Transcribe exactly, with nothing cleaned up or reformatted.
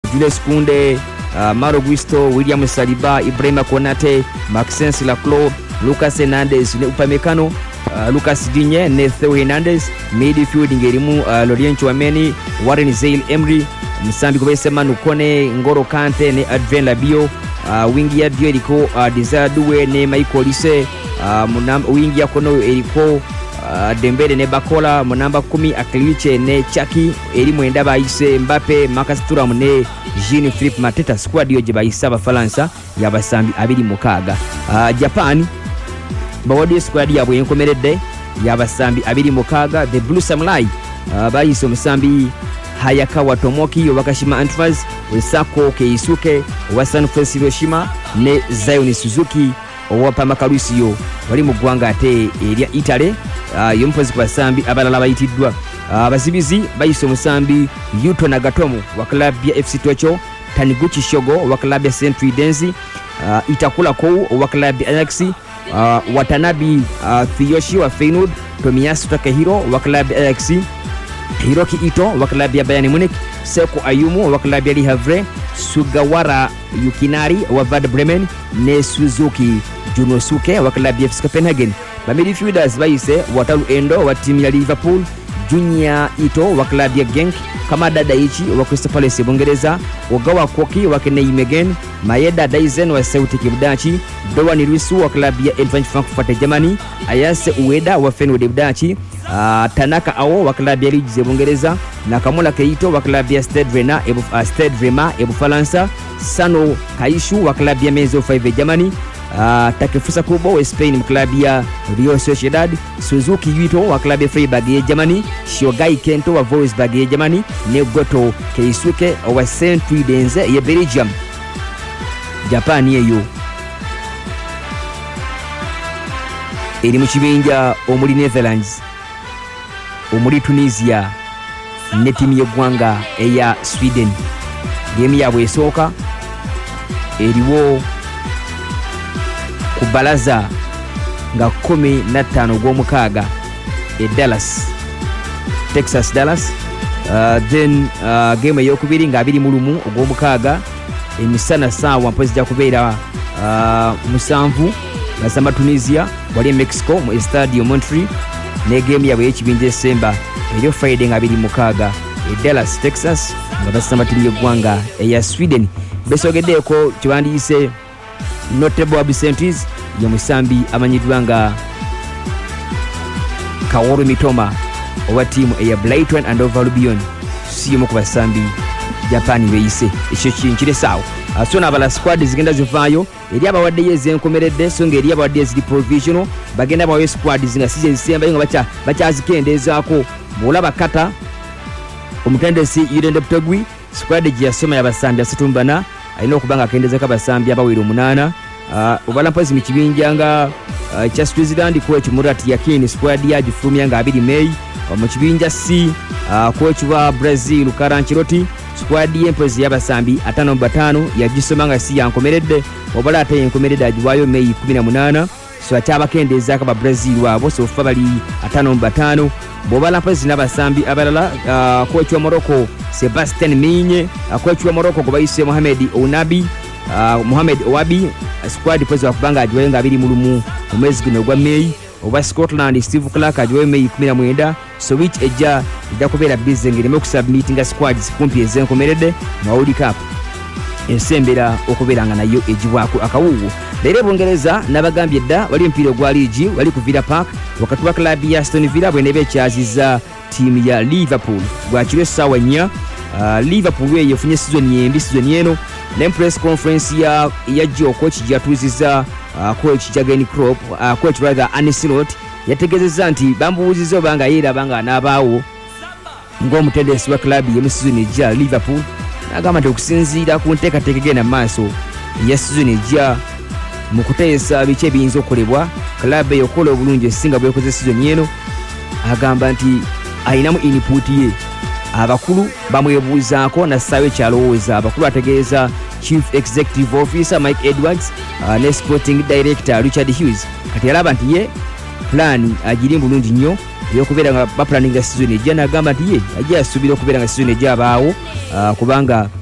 Julius Kunde, uh, Maro Guisto, William Saliba, Ibrahima Konate, Maxence Laclos, Lucas Hernandez ne Upamecano, uh, Lucas Digne ne Theo Hernandez. Midfield ngerimu uh, Lorient Chouameni, Warren Zaïre Emery, Musambi Kobesema Nukone, Ngolo Kante ne Adrien Rabiot. Uh, wingi ya dio eriko uh, Desire Doué ne Michael Olise. Uh, munam, wingi ya kono eriko uh, Dembele ne Bakola. Munamba kumi Akiliche ne Chaki. Eri mwenda baise Mbappe, Marcus Thuram ne Jean-Philippe Mateta. Squad yo je baisa Bafaransa yabasambi abiri mukaga. uh, Japan bawadi squad yabwe yenkomeredde yabasambi abiri mukaga. The Blue Samurai uh, bayise omusambi Hayakawa Tomoki, Wakashima Antlers, Osako Keisuke, Wasan Fresh Hiroshima ne Zion Suzuki owapa Makalusio wali mu ggwanga ate erya Italy. uh, yompozi ku basambi abalala bayitiddwa. Abazibizi uh, bayise omusambi Yuto Nagatomo wa club ya F C Tokyo, Taniguchi Shogo wa club ya Saint Denzi, uh, Itakura Kou wa club ya Ajax, uh, Watanabe uh, Tsuyoshi wa Feyenoord, Tomiyasu Takehiro wa club ya Ajax, Hiroki Ito wa klabu ya Bayern Munich, Seko Ayumu wa klabu ya Le Havre, Sugawara Yukinari wa Werder Bremen ne Suzuki Junosuke wa klabu ya F C Copenhagen. Ba midfielders bayise Wataru Endo wa timu ya Liverpool, Junior Ito wa klabu ya Genk, Kamada Daichi wa Crystal Palace Bungereza, Ogawa Koki wa Kenei Megen, Maeda Daizen wa Celtic Budachi, Doan Ruisu wa klabu ya Eintracht Frankfurt Germany, Ayase Ueda wa Feyenoord Budachi, Uh, Tanaka Awo wa klabu ya Leeds Bungereza, Nakamura Keito wa klabu ya Stade Rennais ebu uh, Stade Rennais ebu Faransa, Sano Kaishu wa klabu ya Mainz five Germany, uh, Takefusa Kubo wa Spain wa klabu ya Real Sociedad, Suzuki Yuto wa klabu ya Freiburg ya Germany, Shogai Kento wa Wolfsburg ya Germany, Negoto Keisuke wa Saint Denze ya Belgium. Japan yeyo eri mu kibinja omuli Netherlands, omuli Tunisia ne timu y'eggwanga eya Sweden. Game yabwe esooka eriwo ku balaza nga kumi na ttaano ogw'omukaaga e Dallas, Texas Dallas. Uh, then uh, game ey'okubiri nga abiri mu lumu ogw'omukaaga emisana saawa mpozi ja kubeera uh, musanvu basamba Tunisia wali Mexico mu Estadio Montreal, ne game yabwe y'ekibinja December eryo Friday nga abiri mukaaga e Dallas, Texas nga basamba timu y'eggwanga eya Sweden. Besogeddeeko kibandiyise notable absentees ye musambi amanyiddwa nga Kaoru Mitoma owa timu eya Brighton and Hove Albion, si yomu ku basambi Japan beyise. Ekyo kinkire saawo so n'abala squad zigenda zivaayo eri abawaddeyo ezenkomeredde, so ng'eri abawaddeyo eziri provisional bagenda bawayo squad zinga si zezisembayo nga bakyazikendeezaako. Bw'olaba kata omutendesi Yurende Butogwi squad gye yasoma y'abasambi asatu mu bana alina okuba nga akendeezako abasambi abawera omunaana. Obala mpozi mu kibinja nga ekya Switzerland coach Murat Yakin squad yagifulumya nga abiri May. Mu kibinja C coach wa Brazil Carlo Ancelotti squad y'empozi y'abasambi atano mu bataano yagisoma nga si yankomeredde, obala ate yenkomeredde agiwaayo May kumi na munaana, so akyabakendeezaako aba Brazil wabo so fa bali atano mu bataano. Bw'obala mpozi n'abasambi abalala uh, coach wa Morocco Sebastien Minye, uh, coach wa Morocco gwe bayise Mohamed Ounabi uh, Mohamed Ouabi uh, squad pozi wakubanga agiwaayo nga abiri mu lumu mu mwezi guno ogwa May. Oba Scotland Steve Clark agiwaayo May kumi na mwenda, so which ejja ejja kubeera busy ng'ereme okusubmitinga squads kumpi ezenkomeredde mu World Cup ensembera okubeera nga nayo egiwaako akawuuwo. Leero Bungereza n'abagambye dda wali omupiira ogwa liigi wali ku Villa Park wakati wa klabu ya Aston Villa bw'eneeba ekyazizza ttiimu ya Liverpool bwakiro essaawa nnya. Uh, Liverpool eyo efunye sizoni embi sizoni eno ne press conference ya ya Joe coach gyatuuzizza uh, coach Jurgen Klopp uh, coach rather Arne Slot yategezezza nti bambuuzizza oba nga yeeraba nga anaabaawo ng'omutendesi wa klabu ye mu sizoni ejja Liverpool, n'agamba nti okusinziira ku nteekateeka egenda mu maaso ya sizoni ejja mu kuteesa biki ebiyinza okukolebwa klabu eyo okukola obulungi esinga bwekoze sizoni eno, agamba nti ayinamu input ye. Abakulu bamwebuuzaako nassaayo ekyalowooza. Abakulu ategeeza Chief Executive Officer Mike Edwards uh, ne Sporting Director Richard Hughes kati alaba nti ye plan agiri bulungi nnyo ey'okubeera nga baplaninga sizoni ejja, n'agamba nti ye ajja asuubira okubeera nga sizoni ejja abaawo uh, kubanga